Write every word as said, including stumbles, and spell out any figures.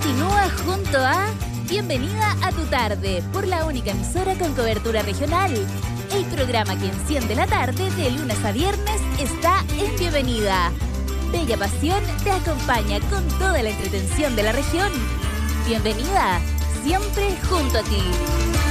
Continúa junto a Bienvenida a tu tarde, por la única emisora con cobertura regional. El programa que enciende la tarde de lunes a viernes está en Bienvenida. Bella Pasión te acompaña con toda la entretención de la región. Bienvenida, siempre junto a ti.